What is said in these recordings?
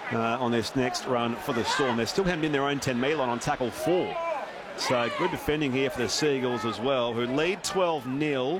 on this next run for the Storm. They're still hemmed in their own 10-metre line on tackle 4. So good defending here for the Seagulls as well, who lead 12-0.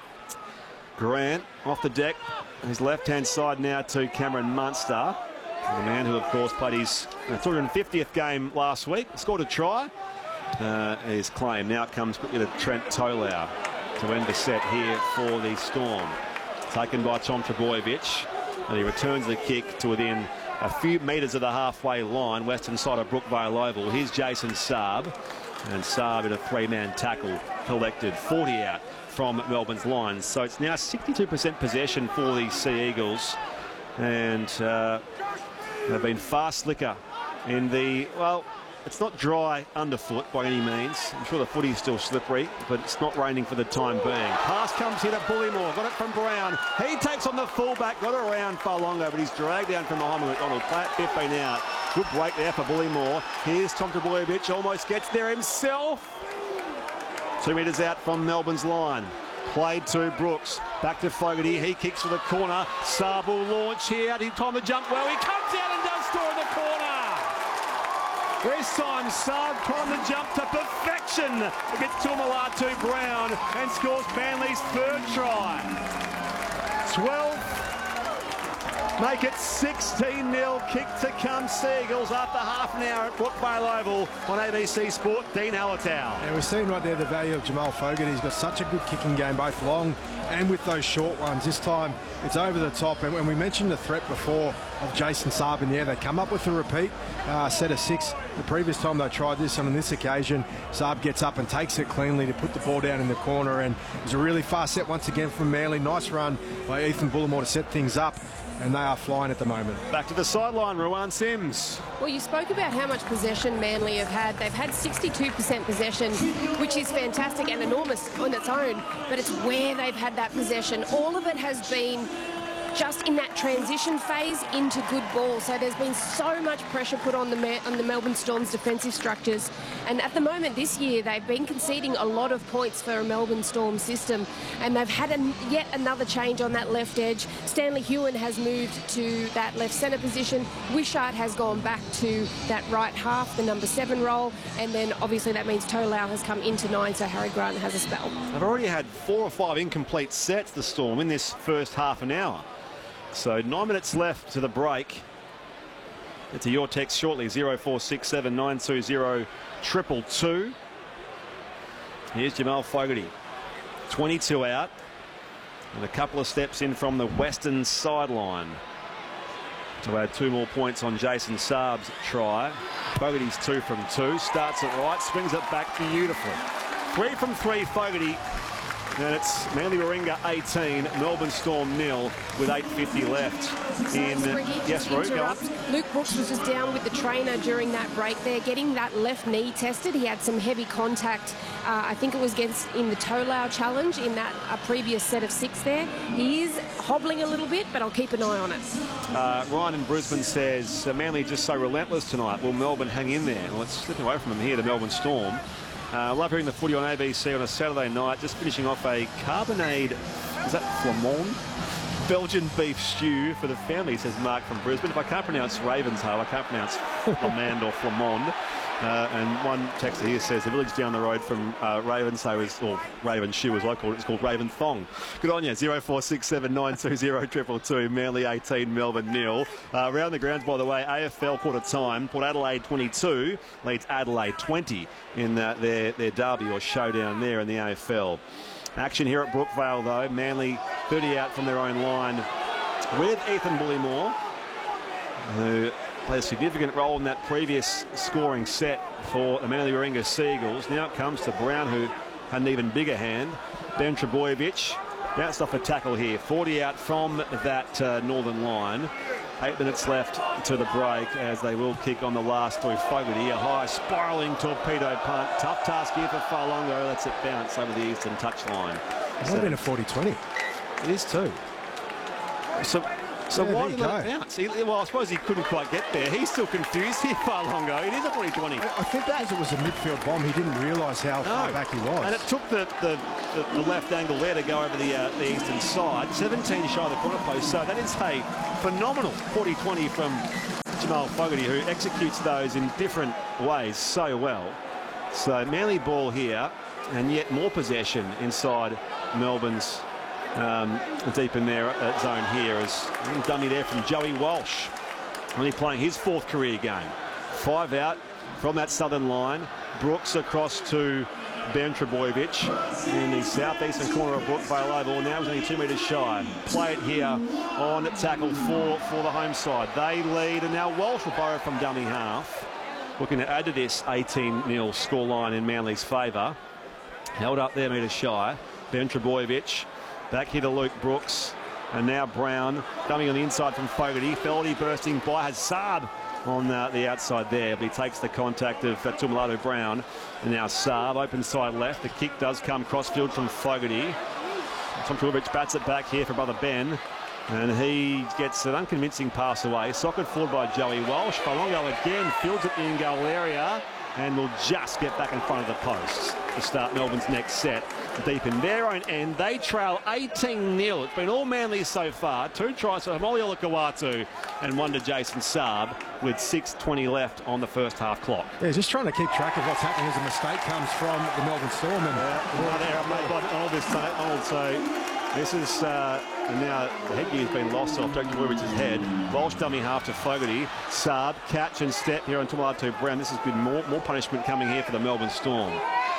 Grant off the deck, his left-hand side now to Cameron Munster. The man who, of course, played his 250th game last week, scored a try. His claim. Now it comes quickly to Trent Tolau to end the set here for the Storm. Taken by Tom Trbojevic, and he returns the kick to within a few metres of the halfway line, western side of Brookvale Oval. Here's Jason Saab, and Saab in a 3-man tackle collected 40 out from Melbourne's lines. So it's now 62% possession for the Sea Eagles, and they've been far slicker in the, well, it's not dry underfoot by any means. I'm sure the footy's still slippery, but it's not raining for the time being. Pass comes here to Bullimore, got it from Brown. He takes on the fullback, got it around Farlongo, but he's dragged down from behind McDonald. Play 15 out. Good break there for Bullimore. Here's Tom Trbojevic, almost gets there himself. 2 metres out from Melbourne's line. Played to Brooks. Back to Fogarty. He kicks for the corner. Saab will launch here. He timed the jump well. He comes out and does score in the corner. This time Saab timed the jump to perfection. It gets Tuamulatu Brown and scores Manly's 3rd try. 12. Make it 16-0. Kick to come Seagulls after half an hour at Brookvale Oval on ABC Sport. Dean Hallertau. Yeah, we're seeing right there the value of Jamal Fogarty. He's got such a good kicking game, both long and with those short ones. This time it's over the top, and when we mentioned the threat before of Jason Saab in the air, they come up with a repeat set of 6 the previous time they tried this, and on this occasion Saab gets up and takes it cleanly to put the ball down in the corner, and it was a really fast set once again from Manly. Nice run by Ethan Bullimore to set things up, and they are flying at the moment. Back to the sideline, Ruan Sims. Well, you spoke about how much possession Manly have had. They've had 62% possession, which is fantastic and enormous on its own, but it's where they've had that possession. All of it has been just in that transition phase into good ball. So there's been so much pressure put on the Melbourne Storm's defensive structures. And at the moment this year, they've been conceding a lot of points for a Melbourne Storm system. And they've had yet another change on that left edge. Stanley Hewen has moved to that left centre position. Wishart has gone back to that right half, the number 7 role. And then obviously that means Tolau has come into 9, so Harry Grant has a spell. They've already had 4 or 5 incomplete sets, the Storm, in this first half an hour. So 9 minutes left to the break. Get to your text shortly, 0467 920 222. Here's Jamal Fogarty, 22 out, and a couple of steps in from the western sideline to add 2 more points on Jason Saab's try. Fogarty's 2 from 2, starts it right, swings it back beautifully. 3 from 3, Fogarty. And it's Manly Warringah 18, Melbourne Storm 0 with 8:50 left. Yes, Ruth, go on. Luke Brooks was just down with the trainer during that break there, getting that left knee tested. He had some heavy contact. I think it was in the Tolau challenge in that previous set of 6 there. He is hobbling a little bit, but I'll keep an eye on it. Ryan in Brisbane says, Manly just so relentless tonight. Will Melbourne hang in there? Well, let's slip away from them here, the Melbourne Storm. Love hearing the footy on ABC on a Saturday night. Just finishing off a carbonade, is that Flamand? Belgian beef stew for the family, says Mark from Brisbane. If I can't pronounce Ravenshoe, I can't pronounce Flamand or Flamand. And one texter here says the village down the road from Ravenshoe is, or Ravenshoe as I call it, it's called Raventhong. Good on you, 0467 920 222. Manly 18, Melbourne 0. Around the grounds, by the way, AFL quarter time. Port Adelaide 22 leads Adelaide 20 in their derby or showdown there in the AFL. Action here at Brookvale though. Manly 30 out from their own line with Ethan Bullimore, who played a significant role in that previous scoring set for the Manly Warringah Seagulls. Now it comes to Brown, who had an even bigger hand. Ben Trbojevic bounced off a tackle here. 40 out from that northern line. 8 minutes left to the break as they will kick on the last 3. Fogarty, a high spiralling torpedo punt. Tough task here for Farlongo. Lets it bounce over the eastern touchline. It's not been a 40-20. It is too. So why did it bounce? Well, I suppose he couldn't quite get there. He's still confused here, Farlongo. It is a 40-20. I think because it was a midfield bomb, he didn't realise how far back he was. And it took the left angle there to go over the eastern side. 17 shy of the corner post. So that is a phenomenal 40-20 from Jamal Fogarty, who executes those in different ways so well. So Manly ball here, and yet more possession inside Melbourne's deep in their zone here, as dummy there from Joey Walsh, only playing his 4th career game. 5 out from that southern line. Brooks across to Ben Trbojevic in the southeastern corner of Brookvale Oval. Now he's only 2 metres shy. Play it here on tackle 4 for the home side. They lead, and now Walsh will borrow from dummy half, looking to add to this 18-0 scoreline in Manly's favour. Held up there, metres shy. Ben Trbojevic back here to Luke Brooks, and now Brown dummy on the inside from Fogarty. Feldy bursting by Saab on the outside there, but he takes the contact of Tumalatu Brown. And now Saab, open side left. The kick does come crossfield from Fogarty. Tom Trbojevic bats it back here for brother Ben, and he gets an unconvincing pass away. Socket forward by Joey Walsh. Falongo again fields it in goal area, and will just get back in front of the posts to start Melbourne's next set. Deep in their own end, they trail 18-0. It's been all Manly so far. 2 tries for Hamoli Olakawatu and 1 to Jason Saab, with 6:20 left on the first half clock. Yeah, just trying to keep track of what's happening as a mistake comes from the Melbourne Storm. And there made by Arnold this time. So this is now the headgear's been lost off Dr. Trbojevich's head. Walsh dummy half to Fogarty. Saab, catch and step here on Tumalatu Brown. This has been more punishment coming here for the Melbourne Storm,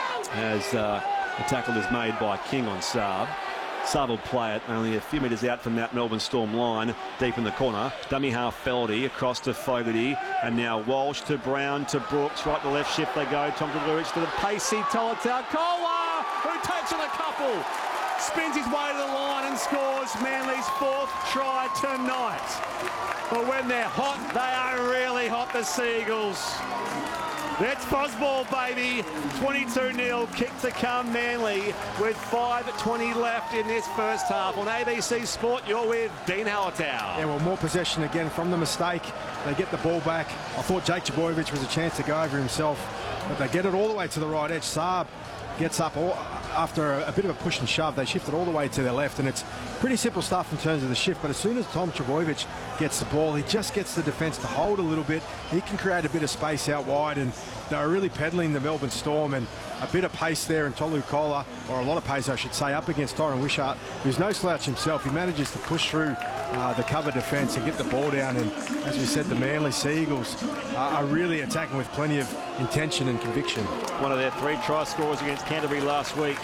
as the tackle is made by King on Saab. Saab will play it only a few metres out from that Melbourne Storm line, deep in the corner. Dummy half Feldy across to Fogarty, and now Walsh to Brown to Brooks. Right to left shift they go. Tom Trbojevic to the pacey Tolutau Kola, who takes on a couple. Spins his way to the line and scores Manly's 4th try tonight. But when they're hot, they are really hot, the Seagulls. That's Fosball, baby. 22-0 kick to come, Manly, with 5:20 left in this first half. On ABC Sport, you're with Dean Hallertau. Yeah, well, more possession again from the mistake. They get the ball back. I thought Jake Trbojevic was a chance to go over himself, but they get it all the way to the right edge. Saab gets up after a bit of a push and shove. They shift it all the way to their left, and it's pretty simple stuff in terms of the shift. But as soon as Tom Trbojevic gets the ball, he just gets the defence to hold a little bit. He can create a bit of space out wide, and they're really peddling the Melbourne Storm, and a bit of pace there in Tolu Kola, or a lot of pace I should say, up against Tyron Wishart, who's no slouch himself. He manages to push through the cover defence and get the ball down, and as we said, the Manly Seagulls are really attacking with plenty of intention and conviction. One of their 3 try scorers against Canterbury last week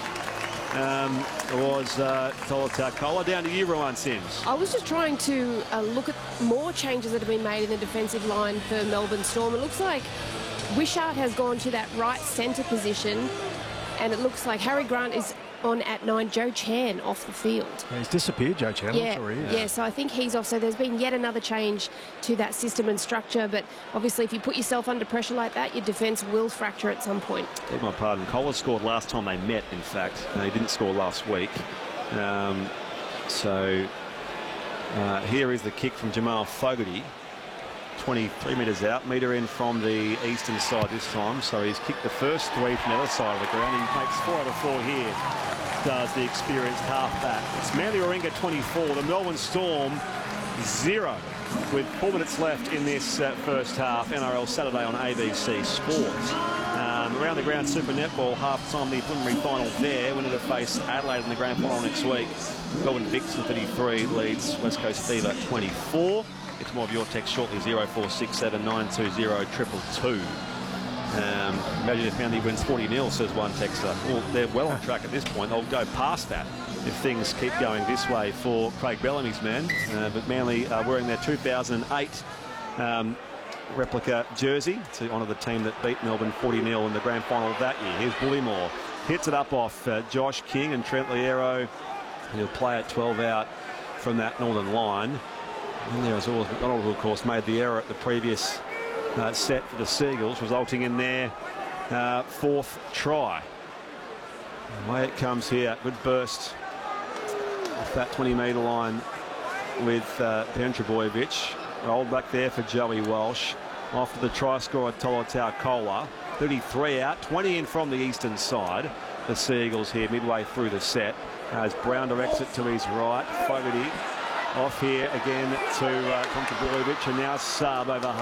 was Tolutau Kola. Down to you, Rowan Sims. I was just trying to look at more changes that have been made in the defensive line for Melbourne Storm. It looks like Wishart has gone to that right centre position, and it looks like Harry Grant is on at 9, Joe Chan off the field. Yeah, he's disappeared, Joe Chan. Yeah, yeah, so I think he's off. So there's been yet another change to that system and structure, but obviously if you put yourself under pressure like that, your defence will fracture at some point. Beg my pardon. Kola scored last time they met, in fact. He didn't score last week. Here is the kick from Jamal Fogarty. 23 metres out, metre in from the eastern side this time. So he's kicked the first 3 from the other side of the ground. He makes 4 out of 4 here, does the experienced halfback. It's Manly Warringah 24, the Melbourne Storm 0, with 4 minutes left in this first half. NRL Saturday on ABC Sports. Around the ground Super Netball half-time, the preliminary final there. Winner to face Adelaide in the grand final next week. Melbourne Vixen 33 leads West Coast Fever 24. It's more of your text shortly, 0467 920 222. Imagine if Manly wins 40-0, says one texter. Well, they're well on track at this point. They'll go past that if things keep going this way for Craig Bellamy's men. But Manly are wearing their 2008 replica jersey to honour the team that beat Melbourne 40-0 in the grand final of that year. Here's Bullymore. Hits it up off Josh King and Trent Liero. He'll play it 12 out from that northern line. And there was always McDonald, who of course made the error at the previous set for the Seagulls, resulting in their 4th try. Away it comes here. Good burst off that 20-metre line with Ben Trbojevic. Rolled back there for Joey Walsh. Off to the try scorer Tolutau Kola. 33 out, 20 in from the eastern side. The Seagulls here midway through the set. As Brown directs it to his right. Fogarty off here again to Tom Trbojevic, and now Saab over